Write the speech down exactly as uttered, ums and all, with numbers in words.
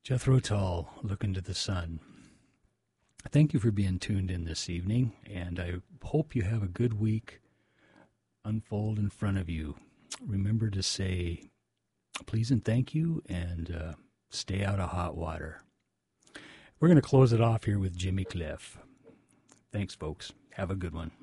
Jethro Tull, Look into the Sun. Thank you for being tuned in this evening, and I hope you have a good week unfold in front of you. Remember to say please and thank you, and uh, stay out of hot water. We're going to close it off here with Jimmy Cliff. Thanks, folks. Have a good one.